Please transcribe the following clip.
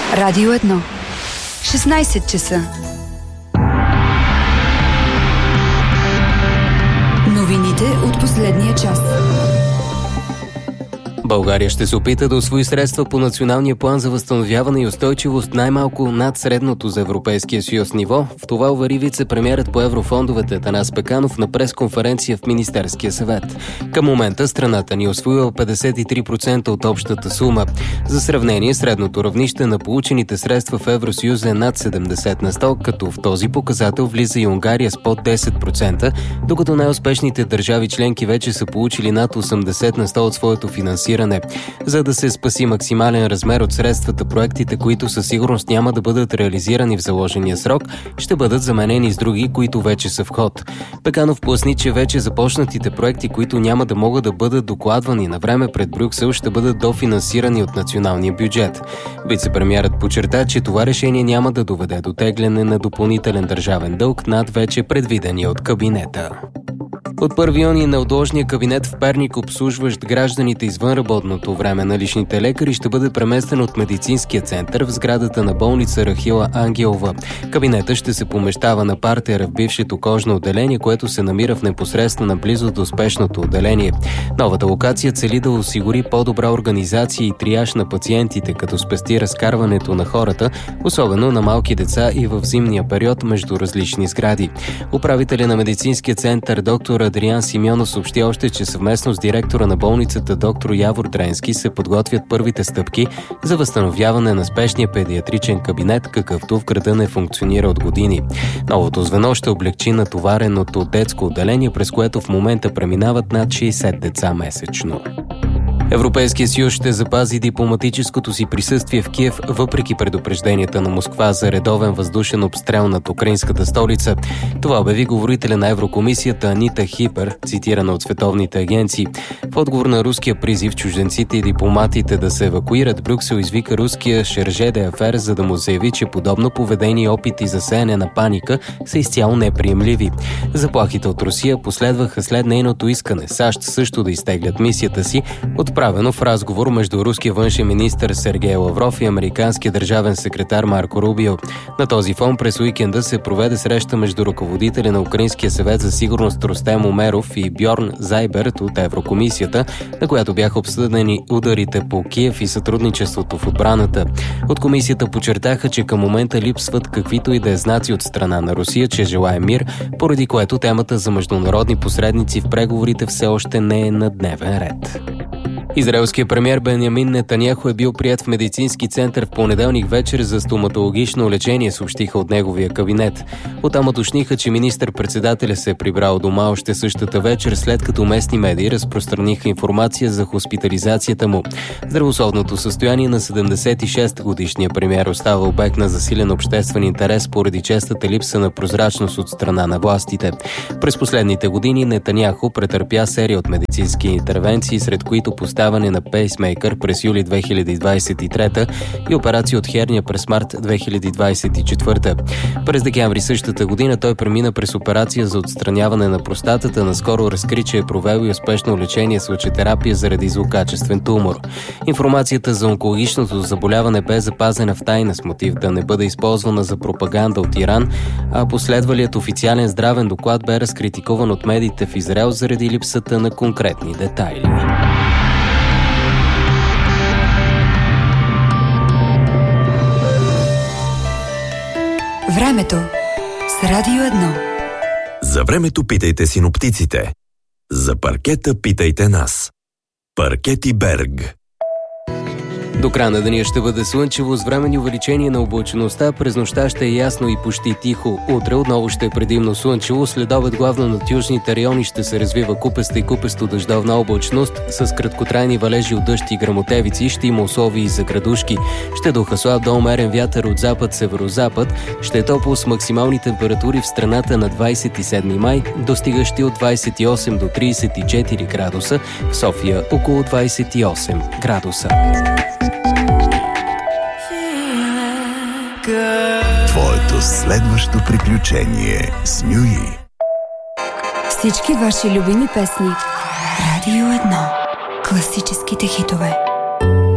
Радио 1. 16 часа. Новините от последния час. България ще се опита да усвои средства по Националния план за възстановяване и устойчивост най-малко над средното за Европейския съюз ниво. В това увери вице-премиерът по еврофондовете Атанас Пеканов на пресконференция в Министерския съвет. Към момента страната ни усвоила 53% от общата сума. За сравнение, средното равнище на получените средства в Евросъюза е над 70 на 100, като в този показател влиза и Унгария с под 10%, докато най-успешните държави членки вече са получили над 80 на 100 от своето финансиране. За да се спаси максимален размер от средствата, проектите, които със сигурност няма да бъдат реализирани в заложения срок, ще бъдат заменени с други, които вече са в ход. Пеканов поясни, че вече започнатите проекти, които няма да могат да бъдат докладвани на време пред Брюксел, ще бъдат дофинансирани от националния бюджет. Вице-премиерът подчерта, че това решение няма да доведе до тегляне на допълнителен държавен дълг над вече предвидения от кабинета. От 1 юни неотложния кабинет в Перник, обслужващ гражданите извън работното време на личните лекари, ще бъде преместен от медицинския център в сградата на болница Рахила Ангелова. Кабинетът ще се помещава на партера в бившето кожно отделение, което се намира в непосредствена близост до спешното отделение. Новата локация цели да осигури по-добра организация и триаж на пациентите, като спести разкарването на хората, особено на малки деца и в зимния период между различни сгради. Управителя на медицинския център доктор Адриан Симеонов съобщи още, че съвместно с директора на болницата доктор Явор Дренски се подготвят първите стъпки за възстановяване на спешния педиатричен кабинет, какъвто в града не функционира от години. Новото звено ще облегчи натовареното детско отделение, през което в момента преминават над 60 деца месечно. Европейския съюз ще запази дипломатическото си присъствие в Киев, въпреки предупрежденията на Москва за редовен въздушен обстрел над украинската столица. Това обяви говорителя на Еврокомисията Анита Хипер, цитирана от световните агенции. В отговор на руския призив чужденците и дипломатите да се евакуират, Брюксел извика руския Шерже де Афер, за да му заяви, че подобно поведение и опити за сеяне на паника са изцяло неприемливи. Заплахите от Русия последваха след нейното искане САЩ също да изтеглят мисията си, отправено в разговор между руския външен министър Сергей Лавров и американския държавен секретар Марко Рубио. На този фон през уикенда се проведе среща между ръководителя на Украинския съвет за сигурност Рустем Умеров и Бьорн Зайберт от Еврокомисията, на която бяха обсъдени ударите по Киев и сътрудничеството в отбраната. От комисията подчертаха, че към момента липсват каквито и да е знаци от страна на Русия, че желае мир, поради което темата за международни посредници в преговорите все още не е на дневен ред. Израелският премиер Бенямин Нетаняху е бил приет в медицински център в понеделник вечер за стоматологично лечение, съобщиха от неговия кабинет. Оттам уточниха, че министър-председателя се е прибрал дома още същата вечер, след като местни медии разпространиха информация за хоспитализацията му. Здравословното състояние на 76-годишния премиер остава обект на засилен обществен интерес поради честата липса на прозрачност от страна на властите. През последните години Нетаняху претърпя серия от медицински интервенции, сред които поставяне на пейсмейкър през юли 2023 и операция от херния през март 2024. През декември същата година той премина през операция за отстраняване на простатата. Наскоро разкри, че е провел и успешно лечение с лъчетерапия заради злокачествен тумор. Информацията за онкологичното заболяване бе запазена в тайна с мотив да не бъде използвана за пропаганда от Иран, а последвалият официален здравен доклад бе разкритикуван от медиите в Израел заради липсата на конкретни детайли. Времето с Радио 1. За времето питайте синоптиците. За паркета питайте нас. Паркети Берг. До края на деня ще бъде слънчево с временни увеличение на облачеността. През нощта ще е ясно и почти тихо. Утре отново ще е предимно слънчево. След обед главно над южните райони ще се развива купеста и купесто дъждовна облачност с краткотрайни валежи от дъжд и гръмотевици. Ще има условия и за градушки. Ще духа слаб до умерен вятър от запад-северозапад. Ще е топло с максимални температури в страната на 27 май, достигащи от 28 до 34 градуса. В София около 28 градуса. Твоето следващо приключение с Нюи. Всички ваши любими песни. Радио 1. Класическите хитове.